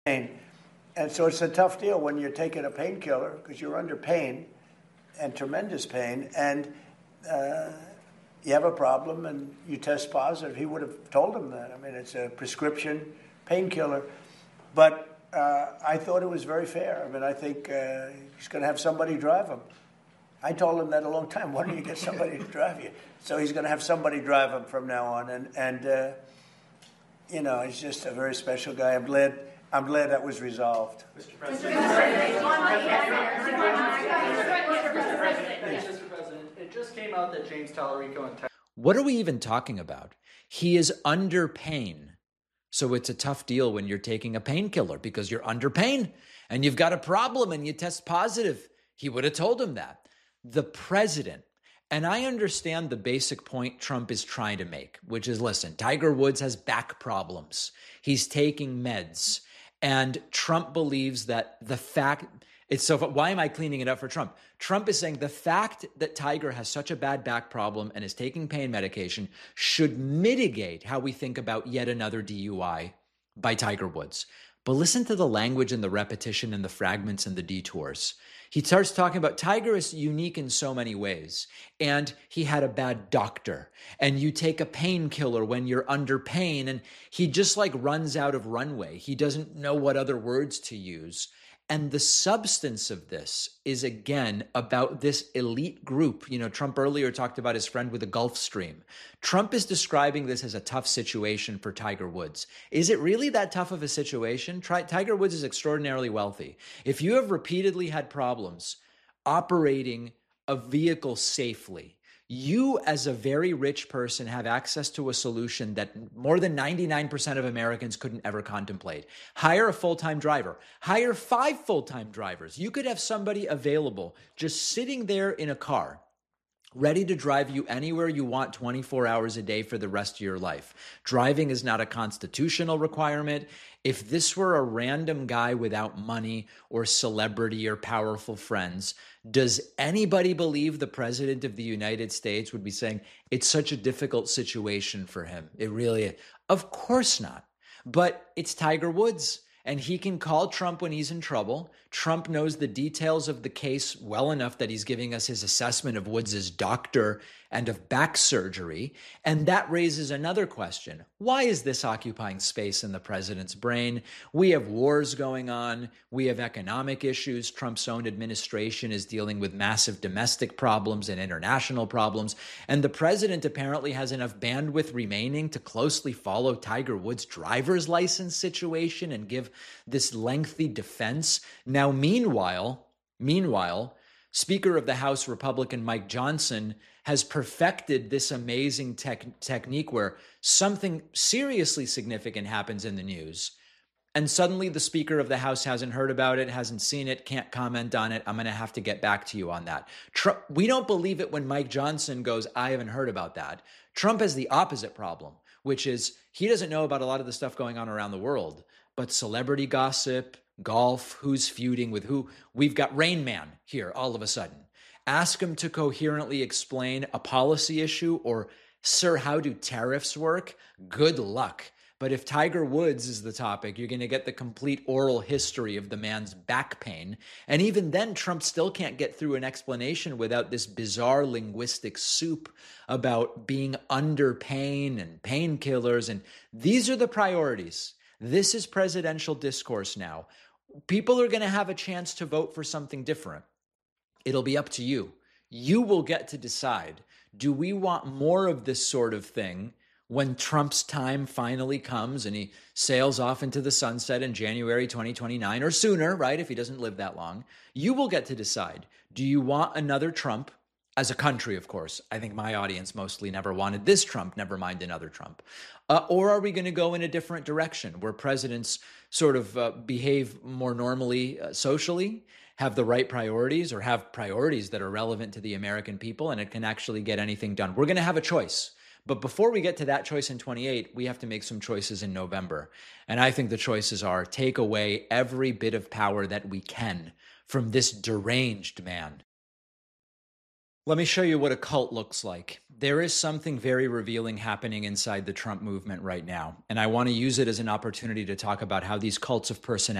pain. And so it's a tough deal when you're taking a painkiller because you're under pain and tremendous pain, and you have a problem and you test positive. He would have told him that. I mean, it's a prescription painkiller. But I thought it was very fair. I mean, I think he's going to have somebody drive him. I told him that a long time. Why don't you get somebody to drive you? So he's going to have somebody drive him from now on. And you know, he's just a very special guy. I'm glad that was resolved. Mr. President, it just came out that James Tallarico and what are we even talking about? He is under pain. So it's a tough deal when you're taking a painkiller because you're under pain and you've got a problem and you test positive. He would have told him that. The president, and I understand the basic point Trump is trying to make, which is, listen, Tiger Woods has back problems. He's taking meds. And Trump believes that the fact, why am I cleaning it up for Trump? Trump is saying the fact that Tiger has such a bad back problem and is taking pain medication should mitigate how we think about yet another DUI by Tiger Woods. But listen to the language and the repetition and the fragments and the detours. He starts talking about Tiger is unique in so many ways. And he had a bad doctor. And you take a painkiller when you're under pain. And he just like runs out of runway. He doesn't know what other words to use. And the substance of this is, again, about this elite group. You know, Trump earlier talked about his friend with a Gulf Stream. Trump is describing this as a tough situation for Tiger Woods. Is it really that tough of a situation? Tiger Woods is extraordinarily wealthy. If you have repeatedly had problems operating a vehicle safely, you as a very rich person have access to a solution that more than 99% of Americans couldn't ever contemplate. Hire a full-time driver. Hire 5 full-time drivers. You could have somebody available just sitting there in a car, ready to drive you anywhere you want 24 hours a day for the rest of your life. Driving is not a constitutional requirement. If this were a random guy without money or celebrity or powerful friends, does anybody believe the president of the United States would be saying it's such a difficult situation for him? It really is. Of course not. But it's Tiger Woods. And he can call Trump when he's in trouble. Trump knows the details of the case well enough that he's giving us his assessment of Woods' doctor and of back surgery. And that raises another question. Why is this occupying space in the president's brain? We have wars going on. We have economic issues. Trump's own administration is dealing with massive domestic problems and international problems. And the president apparently has enough bandwidth remaining to closely follow Tiger Woods' driver's license situation and give this lengthy defense. Now, meanwhile, Speaker of the House Republican Mike Johnson has perfected this amazing technique where something seriously significant happens in the news, and suddenly the Speaker of the House hasn't heard about it, hasn't seen it, can't comment on it. I'm going to have to get back to you on that. We don't believe it when Mike Johnson goes, I haven't heard about that. Trump has the opposite problem, which is he doesn't know about a lot of the stuff going on around the world, but celebrity gossip, golf, who's feuding with who. We've got Rain Man here all of a sudden. Ask him to coherently explain a policy issue or, sir, how do tariffs work? Good luck. But if Tiger Woods is the topic, you're going to get the complete oral history of the man's back pain. And even then, Trump still can't get through an explanation without this bizarre linguistic soup about being under pain and painkillers. And these are the priorities. This is presidential discourse now. People are going to have a chance to vote for something different. It'll be up to you. You will get to decide, do we want more of this sort of thing when Trump's time finally comes and he sails off into the sunset in January 2029 or sooner, right, if he doesn't live that long? You will get to decide, do you want another Trump? As a country, of course. I think my audience mostly never wanted this Trump, never mind another Trump. Or are we going to go in a different direction where presidents sort of behave more normally socially, have the right priorities, or have priorities that are relevant to the American people, and it can actually get anything done? We're going to have a choice. But before we get to that choice in 28, we have to make some choices in November. And I think the choices are take away every bit of power that we can from this deranged man. Let me show you what a cult looks like. There is something very revealing happening inside the Trump movement right now. And I want to use it as an opportunity to talk about how these cults of personality